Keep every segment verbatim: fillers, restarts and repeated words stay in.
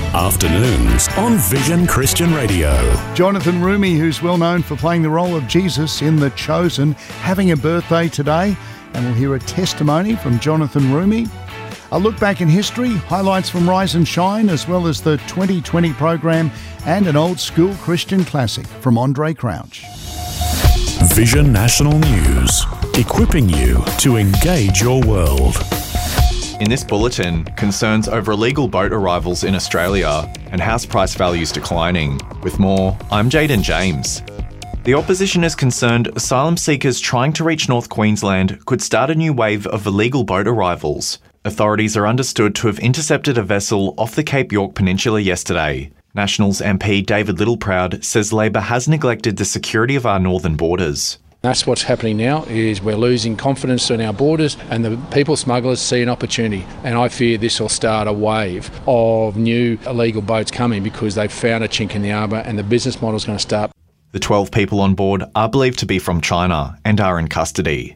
Afternoons on Vision Christian Radio. Jonathan Roumie, who's well known for playing the role of Jesus in The Chosen, having a birthday today, and we'll hear a testimony from Jonathan Roumie. A look back in history, highlights from Rise and Shine, as well as the twenty twenty program, and an old school Christian classic from Andre Crouch. Vision National News, equipping you to engage your world. In this bulletin, concerns over illegal boat arrivals in Australia and house price values declining. With more, I'm Jaden James. The opposition is concerned asylum seekers trying to reach North Queensland could start a new wave of illegal boat arrivals. Authorities are understood to have intercepted a vessel off the Cape York Peninsula yesterday. Nationals M P David Littleproud says Labor has neglected the security of our northern borders. That's what's happening now, is we're losing confidence in our borders and the people smugglers see an opportunity. And I fear this will start a wave of new illegal boats coming because they've found a chink in the arbour and the business model is going to start. The twelve people on board are believed to be from China and are in custody.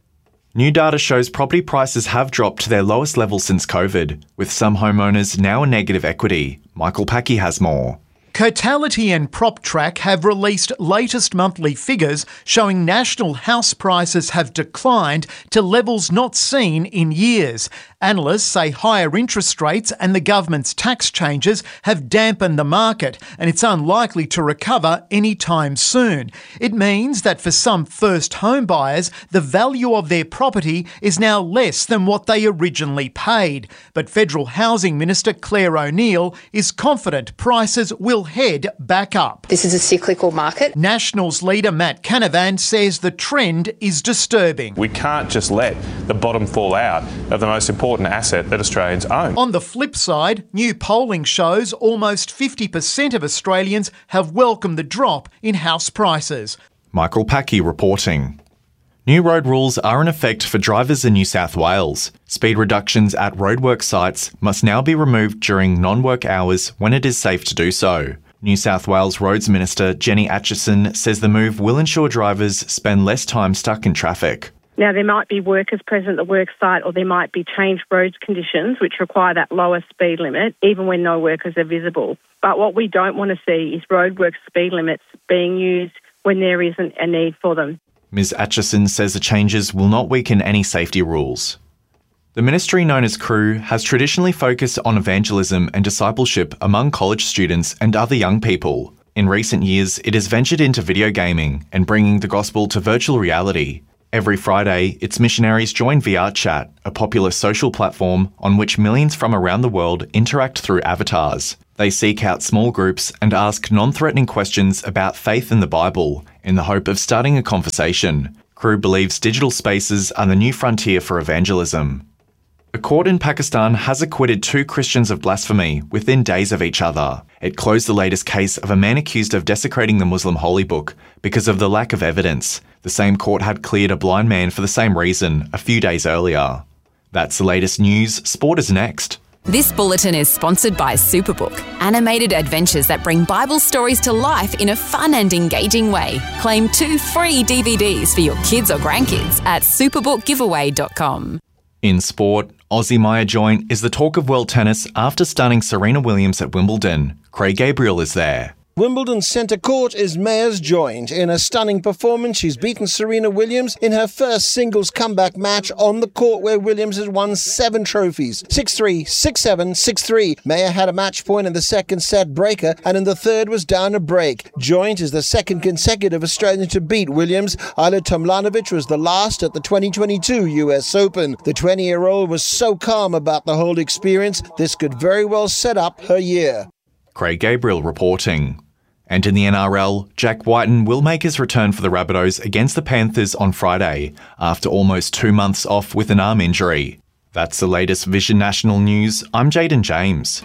New data shows property prices have dropped to their lowest level since COVID, with some homeowners now in negative equity. Michael Packy has more. Cotality and PropTrack have released latest monthly figures showing national house prices have declined to levels not seen in years. Analysts say higher interest rates and the government's tax changes have dampened the market, and it's unlikely to recover anytime soon. It means that for some first home buyers, the value of their property is now less than what they originally paid. But Federal Housing Minister Claire O'Neil is confident prices will head back up. This is a cyclical market. Nationals leader Matt Canavan says the trend is disturbing. We can't just let the bottom fall out of the most important asset that Australians own. On the flip side, new polling shows almost fifty percent of Australians have welcomed the drop in house prices. Michael Packy reporting. New road rules are in effect for drivers in New South Wales. Speed reductions at roadwork sites must now be removed during non-work hours when it is safe to do so. New South Wales Roads Minister Jenny Atchison says the move will ensure drivers spend less time stuck in traffic. Now, there might be workers present at the work site, or there might be changed roads conditions which require that lower speed limit, even when no workers are visible. But what we don't want to see is roadwork speed limits being used when there isn't a need for them. Miz Atchison says the changes will not weaken any safety rules. The ministry known as Crew has traditionally focused on evangelism and discipleship among college students and other young people. In recent years, it has ventured into video gaming and bringing the gospel to virtual reality. Every Friday, its missionaries join V R Chat, a popular social platform on which millions from around the world interact through avatars. They seek out small groups and ask non-threatening questions about faith in the Bible in the hope of starting a conversation. Crew believes digital spaces are the new frontier for evangelism. A court in Pakistan has acquitted two Christians of blasphemy within days of each other. It closed the latest case of a man accused of desecrating the Muslim holy book because of the lack of evidence. The same court had cleared a blind man for the same reason a few days earlier. That's the latest news. Sport is next. This bulletin is sponsored by Superbook, animated adventures that bring Bible stories to life in a fun and engaging way. Claim two free D V Ds for your kids or grandkids at superbook giveaway dot com. In sport, Aussie Maya Joint is the talk of world tennis after stunning Serena Williams at Wimbledon. Craig Gabriel is there. Wimbledon's centre court is Maya's Joint. In a stunning performance, she's beaten Serena Williams in her first singles comeback match on the court, where Williams has won seven trophies. six three, six seven, six three. Maya had a match point in the second set breaker, and in the third was down a break. Joint is the second consecutive Australian to beat Williams. Ayla Tomljanovic was the last at the twenty twenty-two U S Open. The twenty-year-old was so calm about the whole experience, this could very well set up her year. Craig Gabriel reporting. And in the N R L, Jack Whiten will make his return for the Rabbitohs against the Panthers on Friday, after almost two months off with an arm injury. That's the latest Vision National News. I'm Jaden James.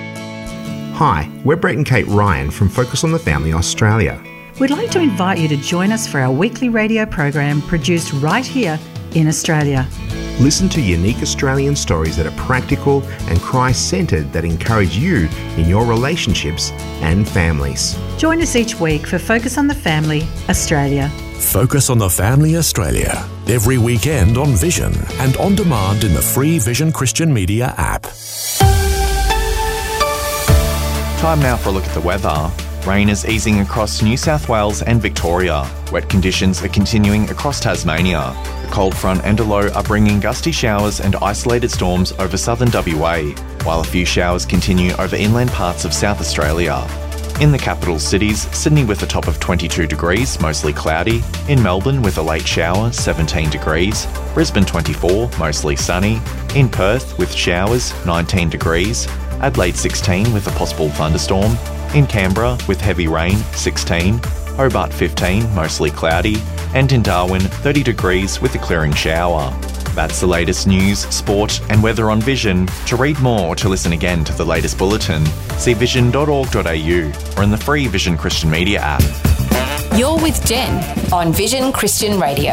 Hi, we're Brett and Kate Ryan from Focus on the Family Australia. We'd like to invite you to join us for our weekly radio program produced right here in Australia. Listen to unique Australian stories that are practical and Christ-centred, that encourage you in your relationships and families. Join us each week for Focus on the Family Australia. Focus on the Family Australia, every weekend on Vision and on demand in the free Vision Christian Media app. Time now for a look at the weather. Rain is easing across New South Wales and Victoria. Wet conditions are continuing across Tasmania. The cold front and a low are bringing gusty showers and isolated storms over southern W A, while a few showers continue over inland parts of South Australia. In the capital cities, Sydney with a top of twenty-two degrees, mostly cloudy. In Melbourne with a late shower, seventeen degrees. Brisbane twenty-four, mostly sunny. In Perth with showers, nineteen degrees. Adelaide sixteen with a possible thunderstorm. In Canberra with heavy rain, sixteen. Hobart fifteen, mostly cloudy. And in Darwin, thirty degrees with a clearing shower. That's the latest news, sport and weather on Vision. To read more or to listen again to the latest bulletin, see vision dot org dot a u or in the free Vision Christian Media app. You're with Jen on Vision Christian Radio.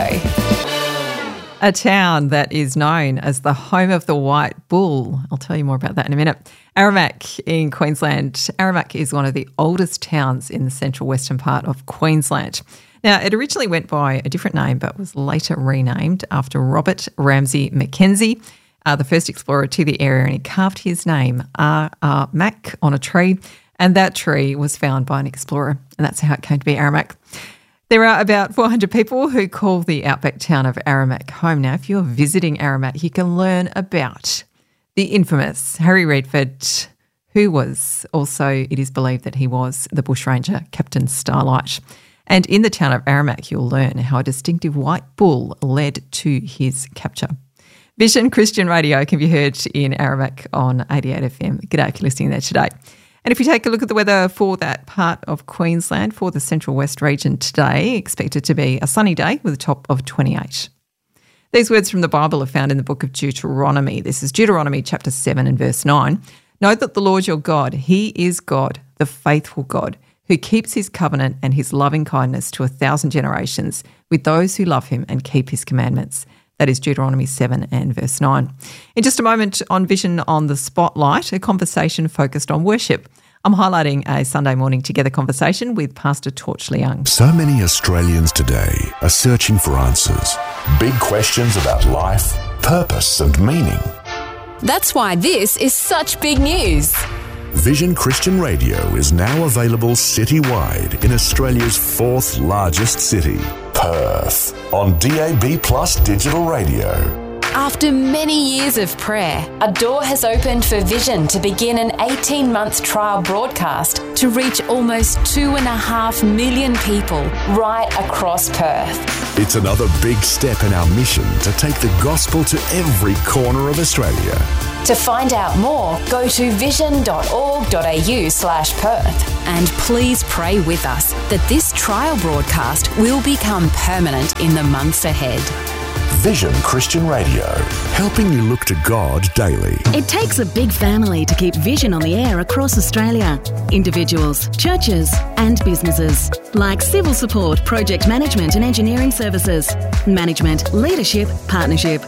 A town that is known as the home of the white bull. I'll tell you more about that in a minute. Aramac in Queensland. Aramac is one of the oldest towns in the central western part of Queensland. Now, it originally went by a different name but was later renamed after Robert Ramsay Mackenzie, uh, the first explorer to the area, and he carved his name, R R Mac, on a tree, and that tree was found by an explorer, and that's how it came to be Aramac. There are about four hundred people who call the outback town of Aramac home. Now, if you're visiting Aramac, you can learn about the infamous Harry Redford, who was also, it is believed that he was the bushranger, Captain Starlight. And in the town of Aramac, you'll learn how a distinctive white bull led to his capture. Vision Christian Radio can be heard in Aramac on eighty-eight F M. G'day if you're listening there today. And if you take a look at the weather for that part of Queensland, for the Central West region today, expected to be a sunny day with a top of twenty-eight. These words from the Bible are found in the book of Deuteronomy. This is Deuteronomy chapter seven and verse nine. Know that the Lord your God, he is God, the faithful God, who keeps his covenant and his loving kindness to a thousand generations with those who love him and keep his commandments. That is Deuteronomy seven and verse nine. In just a moment on Vision on the Spotlight, a conversation focused on worship. I'm highlighting a Sunday morning together conversation with Pastor Torch Leung. So many Australians today are searching for answers. Big questions about life, purpose and meaning. That's why this is such big news. Vision Christian Radio is now available citywide in Australia's fourth largest city, Perth, on D A B Plus digital radio. After many years of prayer, a door has opened for Vision to begin an eighteen-month trial broadcast to reach almost two and a half million people right across Perth. It's another big step in our mission to take the gospel to every corner of Australia. To find out more, go to vision dot org dot a u slash Perth. And please pray with us that this trial broadcast will become permanent in the months ahead. Vision Christian Radio, helping you look to God daily. It takes a big family to keep Vision on the air across Australia. Individuals, churches and businesses, like civil support, project management and engineering services, management, leadership, partnership.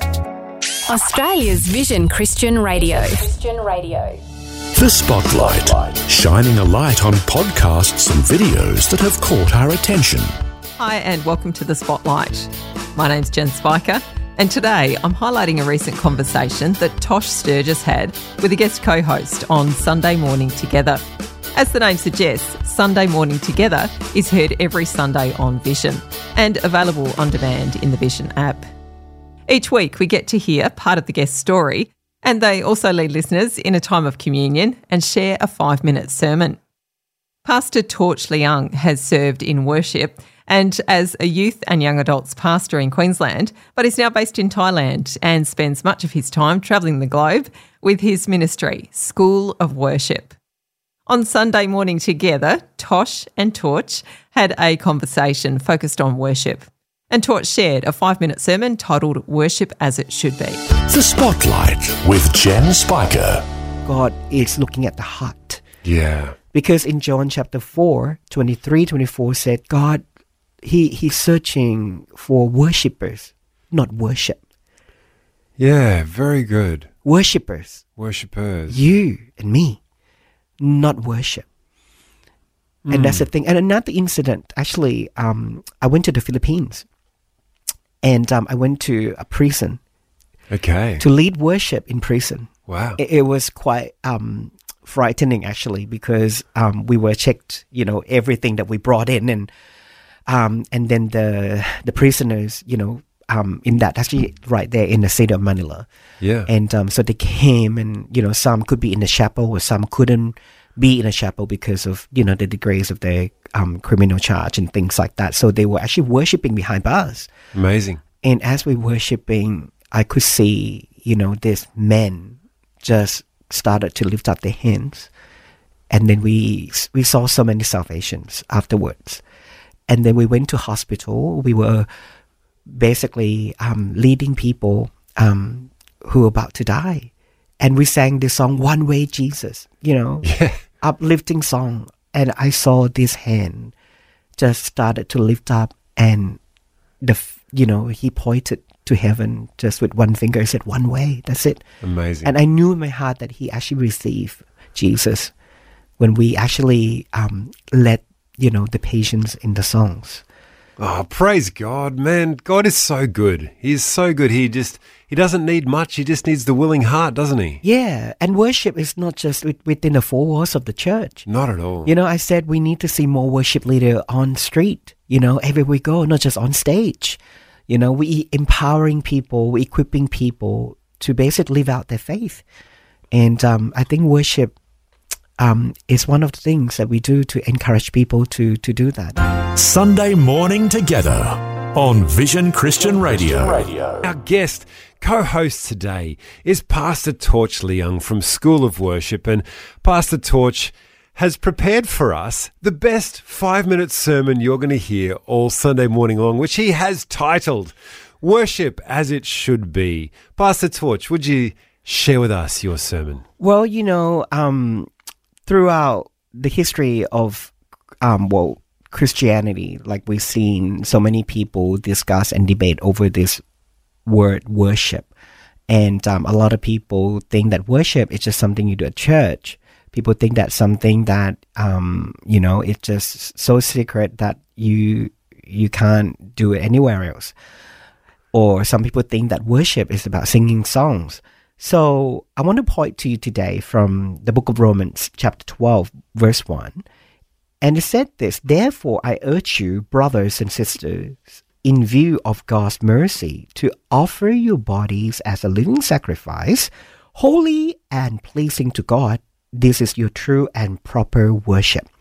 Australia's Vision Christian Radio. Christian Radio. The Spotlight, shining a light on podcasts and videos that have caught our attention. Hi and welcome to The Spotlight. My name's Jen Spiker, and today I'm highlighting a recent conversation that Tosh Sturgis had with a guest co-host on Sunday Morning Together. As the name suggests, Sunday Morning Together is heard every Sunday on Vision and available on demand in the Vision app. Each week we get to hear part of the guest's story, and they also lead listeners in a time of communion and share a five-minute sermon. Pastor Torch Leung has served in worship and as a youth and young adults pastor in Queensland, but is now based in Thailand and spends much of his time travelling the globe with his ministry, School of Worship. On Sunday Morning Together, Tosh and Torch had a conversation focused on worship. And Torch shared a five-minute sermon titled Worship as It Should Be. The Spotlight with Jen Spiker. God is looking at the heart. Yeah. Because in John chapter four, twenty-three, twenty-four said, God, he He's searching for worshippers, not worship. Yeah, very good. Worshippers. Worshippers. You and me, not worship. Mm. And that's the thing. And another incident, actually, um, I went to the Philippines and um, I went to a prison. Okay. To lead worship in prison. Wow. It, it was quite um, frightening actually, because um, we were checked, you know, everything that we brought in, and um, and then the the prisoners, you know, um, in that actually right there in the city of Manila. Yeah. And um, so they came, and you know, some could be in the chapel, or some couldn't be in a chapel because of, you know, the degrees of their um, criminal charge and things like that. So they were actually worshiping behind bars. Amazing. And as we worshiping, I could see, you know, these men just started to lift up their hands, and then we we saw so many salvations afterwards. And then we went to hospital. We were basically um, leading people um, who were about to die, and we sang this song, "One Way Jesus," you know, yeah. uplifting song. And I saw this hand just started to lift up, and the you know he pointed to heaven just with one finger, said, "One way." That's it. Amazing. And I knew in my heart that he actually received Jesus when we actually um, led, you know, the patients in the songs. Oh, praise God, man. God is so good. He is so good. He just, he doesn't need much. He just needs the willing heart, doesn't he? Yeah. And worship is not just with, within the four walls of the church. Not at all. You know, I said we need to see more worship leader on street, you know, everywhere we go, not just on stage. You know, we empowering people, we equipping people to basically live out their faith. And um, I think worship um, is one of the things that we do to encourage people to, to do that. Sunday morning together on Vision Christian Radio. Our guest co-host today is Pastor Torch Leung from School of Worship, and Pastor Torch has prepared for us the best five-minute sermon you're going to hear all Sunday morning long, which he has titled Worship as It Should Be. Pastor Torch, would you share with us your sermon? Well, you know, um, throughout the history of, um, well, Christianity, like we've seen so many people discuss and debate over this word worship. And um, a lot of people think that worship is just something you do at church. People think that's something that, um, you know, it's just so secret that you you can't do it anywhere else. Or some people think that worship is about singing songs. So I want to point to you today from the book of Romans, chapter twelve, verse one. And it said this, "Therefore I urge you, brothers and sisters, in view of God's mercy, to offer your bodies as a living sacrifice, holy and pleasing to God. This is your true and proper worship."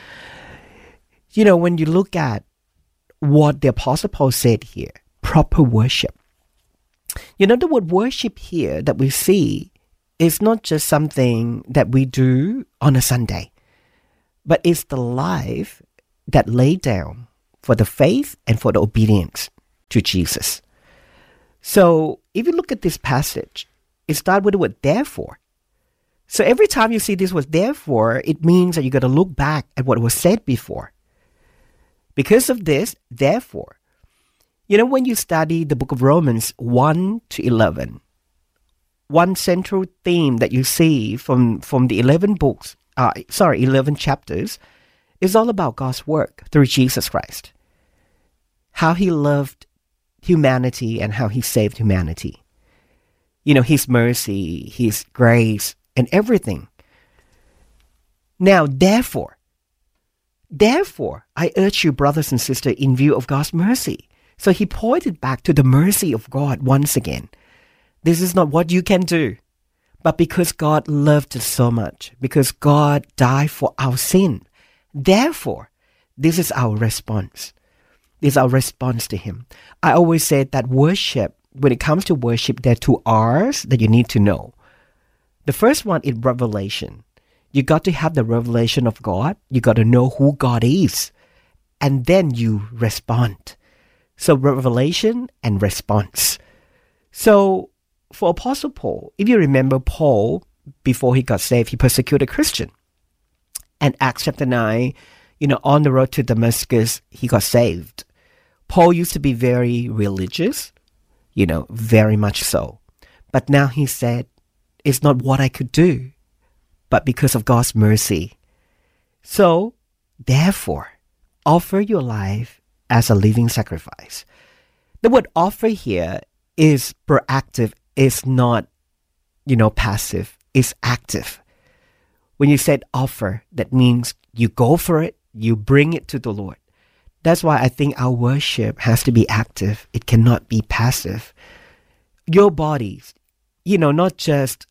You know, when you look at what the Apostle Paul said here, proper worship. You know, the word worship here that we see is not just something that we do on a Sunday, but it's the life that laid down for the faith and for the obedience to Jesus. So if you look at this passage, it starts with the word therefore. So every time you see this word therefore, it means that you got to look back at what was said before. Because of this, therefore, you know, when you study the book of Romans one to eleven, one central theme that you see from, from the eleven books, uh, sorry, eleven chapters, is all about God's work through Jesus Christ. How he loved humanity and how he saved humanity. You know, his mercy, his grace, and everything. Now, therefore, therefore, I urge you, brothers and sisters, in view of God's mercy. So he pointed back to the mercy of God once again. This is not what you can do, but because God loved us so much, because God died for our sin. Therefore, this is our response. This is our response to him. I always say that worship, when it comes to worship, there are two R's that you need to know. The first one is revelation. You got to have the revelation of God. You got to know who God is. And then you respond. So revelation and response. So for Apostle Paul, if you remember Paul, before he got saved, he persecuted a Christian. And Acts chapter nine, you know, on the road to Damascus, he got saved. Paul used to be very religious, you know, very much so. But now he said, it's not what I could do, but because of God's mercy. So, therefore, offer your life as a living sacrifice. The word offer here is proactive, is not, you know, passive, it's active. When you said offer, that means you go for it, you bring it to the Lord. That's why I think our worship has to be active. It cannot be passive. Your bodies, you know, not just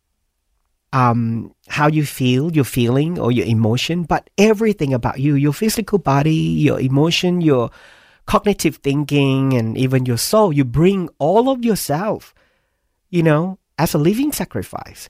um, how you feel, your feeling or your emotion, but everything about you, your physical body, your emotion, your cognitive thinking, and even your soul. You bring all of yourself, you know, as a living sacrifice.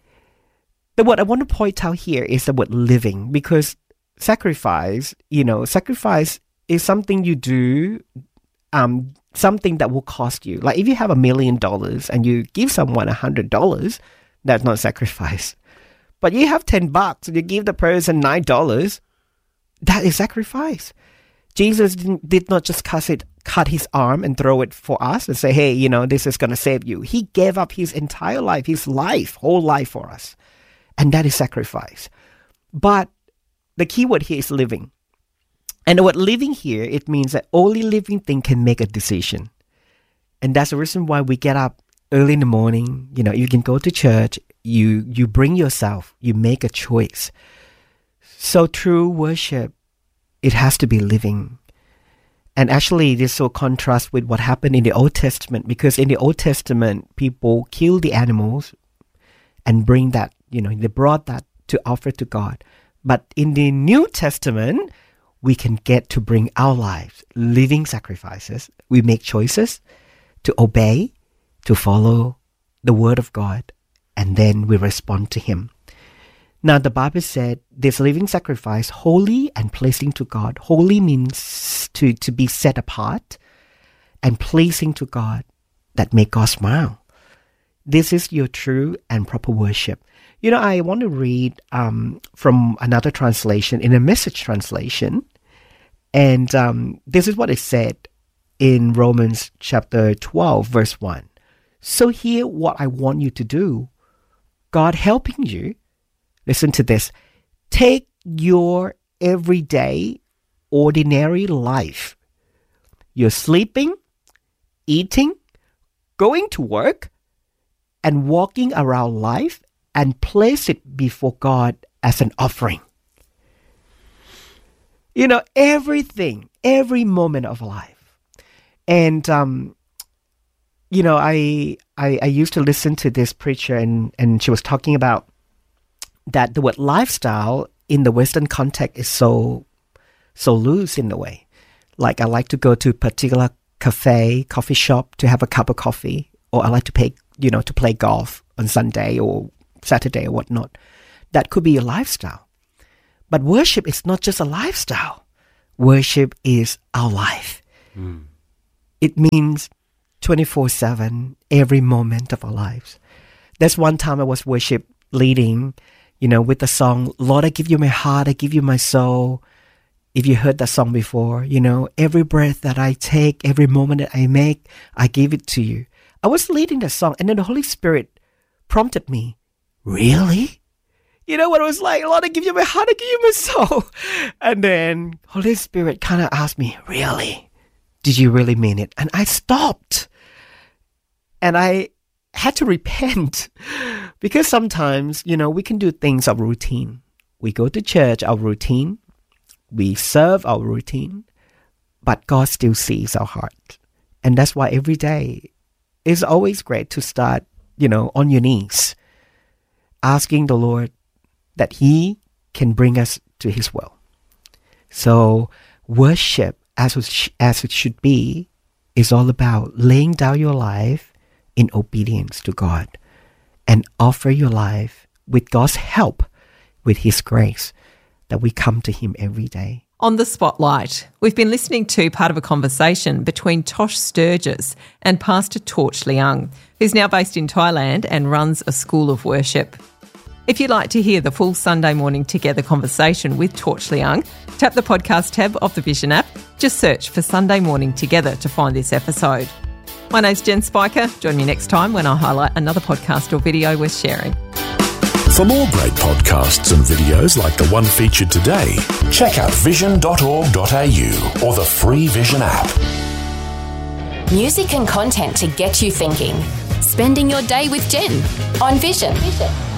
The word I want to point out here is the word living, because sacrifice, you know, sacrifice is something you do, um, something that will cost you. Like if you have a million dollars and you give someone a hundred dollars, that's not sacrifice. But you have ten bucks and you give the person nine dollars, that is sacrifice. Jesus didn't, did not just cut it, cut his arm and throw it for us and say, hey, you know, this is going to save you. He gave up his entire life, his life, whole life for us. And that is sacrifice. But the key word here is living. And the word living here, it means that only living thing can make a decision. And that's the reason why we get up early in the morning. You know, you can go to church, you you bring yourself, you make a choice. So true worship, it has to be living. And actually, this so contrasts with what happened in the Old Testament, because in the Old Testament, people kill the animals and bring that, you know, they brought that to offer to God. But in the New Testament, we can get to bring our lives, living sacrifices. We make choices to obey, to follow the word of God, and then we respond to him. Now, the Bible said this living sacrifice, holy and pleasing to God. Holy means to, to be set apart, and pleasing to God, that make God smile. This is your true and proper worship. You know, I want to read um, from another translation, in a Message translation. And um, this is what it said in Romans chapter twelve, verse one. So hear what I want you to do. God helping you. Listen to this. Take your everyday, ordinary life. You're sleeping, eating, going to work, and walking around life, and place it before God as an offering. You know, everything, every moment of life. And, um, you know, I, I I used to listen to this preacher, and, and she was talking about that the word lifestyle in the Western context is so, so loose in a way. Like I like to go to a particular cafe, coffee shop to have a cup of coffee, or I like to pay, you know, to play golf on Sunday or Saturday or whatnot. That could be a lifestyle. But worship is not just a lifestyle. Worship is our life. Mm. It means twenty-four seven, every moment of our lives. There's one time I was worship leading, you know, with the song, Lord, I give you my heart, I give you my soul. If you heard that song before, you know, every breath that I take, every moment that I make, I give it to you. I was leading the song, and then the Holy Spirit prompted me, really? You know what it was like? Lord, I give you my heart, I give you my soul. And then Holy Spirit kind of asked me, really? Did you really mean it? And I stopped. And I had to repent. Because sometimes, you know, we can do things of routine. We go to church, our routine. We serve our routine. But God still sees our heart. And that's why every day it's always great to start, you know, on your knees, asking the Lord that he can bring us to his will. So worship, as it, sh- as it should be, is all about laying down your life in obedience to God and offer your life with God's help, with his grace, that we come to him every day. On the Spotlight, we've been listening to part of a conversation between Tosh Sturgis and Pastor Torch Leung, who's now based in Thailand and runs a school of worship. If you'd like to hear the full Sunday Morning Together conversation with Torch Leung, tap the podcast tab of the Vision app. Just search for Sunday Morning Together to find this episode. My name's Jen Spiker. Join me next time when I highlight another podcast or video worth sharing. For more great podcasts and videos like the one featured today, check out vision dot org dot a u or the free Vision app. Music and content to get you thinking. Spending your day with Jen on Vision. Vision.